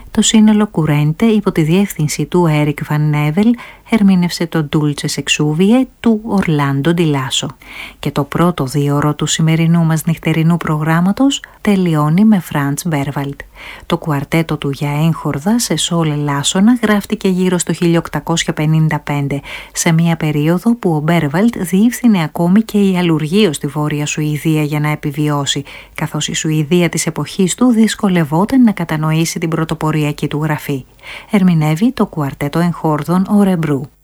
Το σύνολο Κουρέντε υπό τη διεύθυνση του Έρικ Βαν Νέβελ ερμήνευσε το Ντούλτσε Σεξούβιε του Ορλάντο Ντιλάσο. Και το πρώτο δίωρο του σημερινού μας νυχτερινού προγράμματος τελειώνει με Φραντς Μπέρβαλτ. Το κουαρτέτο του για έγχορδα σε σόλ ελάσσονα γράφτηκε γύρω στο 1855, σε μια περίοδο που ο Μπέρβαλτ διεύθυνε ακόμη και η αλλουργείο στη Βόρεια Σουηδία για να επιβιώσει, καθώς η Σουηδία της εποχής του δυσκολευόταν να κατανοήσει την πρωτοποριακή του γραφή. Ερμηνεύει το κουαρτέτο εγχόρδων ο Ρεμπρού.